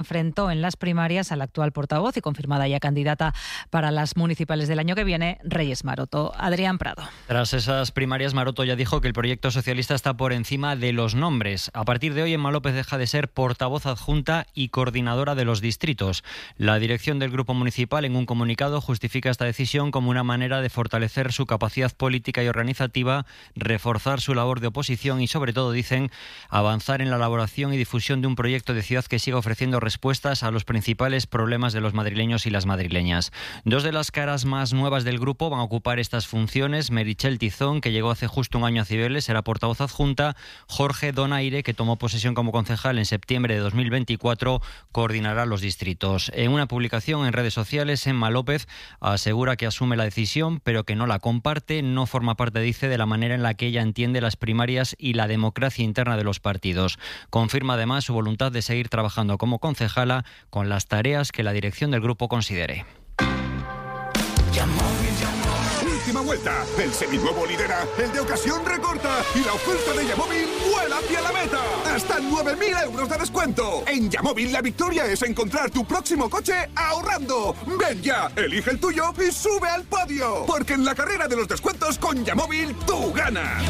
enfrentó en las primarias al actual portavoz y confirmada ya candidata para las municipales del año que viene, Reyes Maroto. Adrián Prado. Tras esas primarias, Maroto ya dijo que el proyecto socialista está por encima de los nombres. A partir de hoy, Emma López deja de ser portavoz adjunta y coordinadora de los distritos. La dirección del grupo municipal, en un comunicado, justifica esta decisión como una manera de fortalecer su capacidad política y organizativa, reforzar su labor de oposición y, sobre todo, dicen, avanzar en la elaboración y difusión de un proyecto de ciudad que siga ofreciendo respuestas a los principales problemas de los madrileños y las madrileñas. Dos de las caras más nuevas del grupo van a ocupar estas funciones. Meritxell Tizón, que llegó hace justo un año a Cibeles, será portavoz adjunta. Jorge Donaire, que tomó posesión como concejal en septiembre de 2024, coordinará los distritos. En una publicación en redes sociales, Emma López asegura que asume la decisión, pero que no la comparte. No forma parte, dice, de la manera en la que ella entiende las primarias y la democracia interna de los partidos. Confirma además su voluntad de seguir trabajando como concejala con las tareas que la dirección del grupo considere. Última vuelta. El seminuevo lidera, el de ocasión recorta y la oferta de Yamóvil vuela hacia la meta. Hasta 9.000 euros de descuento. En Yamóvil la victoria es encontrar tu próximo coche ahorrando. Ven ya, elige el tuyo y sube al podio. Porque en la carrera de los descuentos con Yamóvil tú ganas.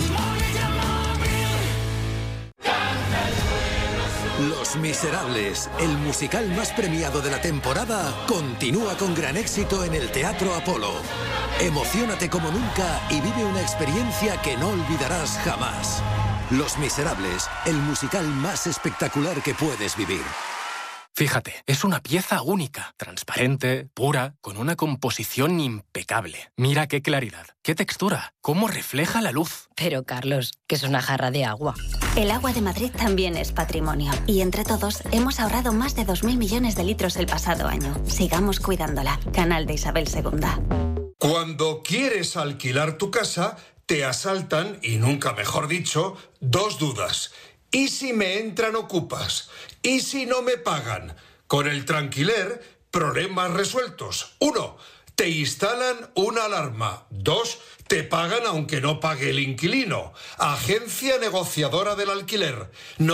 Los Miserables, el musical más premiado de la temporada, continúa con gran éxito en el Teatro Apolo. Emociónate como nunca y vive una experiencia que no olvidarás jamás. Los Miserables, el musical más espectacular que puedes vivir. Fíjate, es una pieza única, transparente, pura, con una composición impecable. Mira qué claridad, qué textura, cómo refleja la luz. Pero, Carlos, que es una jarra de agua. El agua de Madrid también es patrimonio. Y entre todos hemos ahorrado más de 2.000 millones de litros el pasado año. Sigamos cuidándola. Canal de Isabel II. Cuando quieres alquilar tu casa, te asaltan, y nunca mejor dicho, dos dudas. ¿Y si me entran ocupas? ¿Y si no me pagan? Con el Tranquiler, problemas resueltos. 1. Te instalan una alarma. 2. Te pagan aunque no pague el inquilino. Agencia negociadora del alquiler.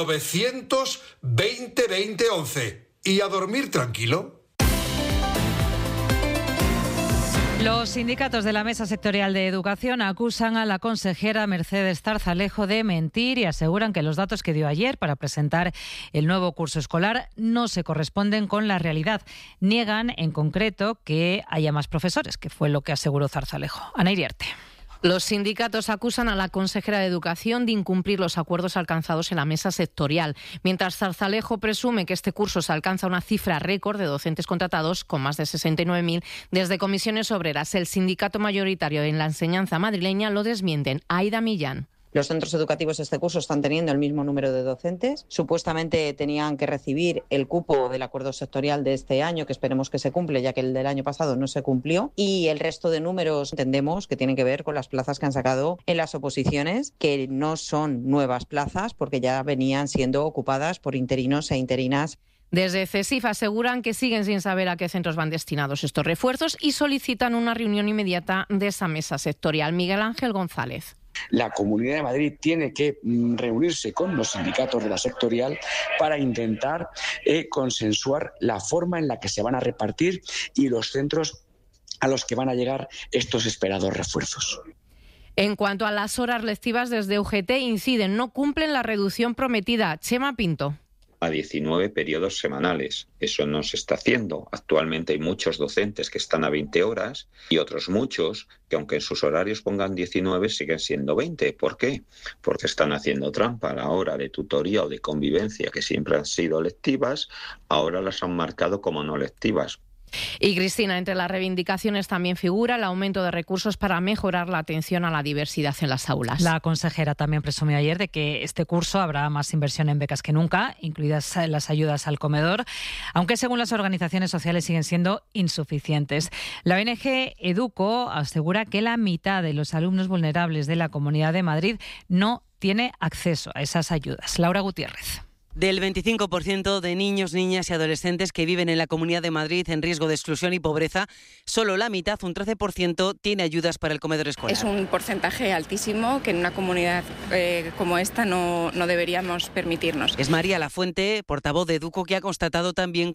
920-2011. ¿Y a dormir tranquilo? Los sindicatos de la Mesa Sectorial de Educación acusan a la consejera Mercedes Zarzalejo de mentir y aseguran que los datos que dio ayer para presentar el nuevo curso escolar no se corresponden con la realidad. Niegan, en concreto, que haya más profesores, que fue lo que aseguró Zarzalejo. Ana Iriarte. Los sindicatos acusan a la consejera de Educación de incumplir los acuerdos alcanzados en la mesa sectorial, mientras Zarzalejo presume que este curso se alcanza una cifra récord de docentes contratados, con más de 69.000, desde Comisiones Obreras. El sindicato mayoritario en la enseñanza madrileña lo desmienten. Aida Millán. Los centros educativos este curso están teniendo el mismo número de docentes. Supuestamente tenían que recibir el cupo del acuerdo sectorial de este año, que esperemos que se cumple, ya que el del año pasado no se cumplió. Y el resto de números entendemos que tienen que ver con las plazas que han sacado en las oposiciones, que no son nuevas plazas, porque ya venían siendo ocupadas por interinos e interinas. Desde CESIF aseguran que siguen sin saber a qué centros van destinados estos refuerzos y solicitan una reunión inmediata de esa mesa sectorial. Miguel Ángel González. La Comunidad de Madrid tiene que reunirse con los sindicatos de la sectorial para intentar consensuar la forma en la que se van a repartir y los centros a los que van a llegar estos esperados refuerzos. En cuanto a las horas lectivas, desde UGT inciden, no cumplen la reducción prometida. Chema Pinto. A 19 periodos semanales. Eso no se está haciendo. Actualmente hay muchos docentes que están a 20 horas y otros muchos que, aunque en sus horarios pongan 19, siguen siendo 20. ¿Por qué? Porque están haciendo trampa. A la hora de tutoría o de convivencia, que siempre han sido lectivas, ahora las han marcado como no lectivas. Y Cristina, entre las reivindicaciones también figura el aumento de recursos para mejorar la atención a la diversidad en las aulas. La consejera también presumió ayer de que este curso habrá más inversión en becas que nunca, incluidas las ayudas al comedor, aunque según las organizaciones sociales siguen siendo insuficientes. La ONG Educo asegura que la mitad de los alumnos vulnerables de la Comunidad de Madrid no tiene acceso a esas ayudas. Laura Gutiérrez. Del 25% de niños, niñas y adolescentes que viven en la Comunidad de Madrid en riesgo de exclusión y pobreza, solo la mitad, un 13%, tiene ayudas para el comedor escolar. Es un porcentaje altísimo que en una comunidad como esta no deberíamos permitirnos. Es María Lafuente, portavoz de Educo, que ha constatado también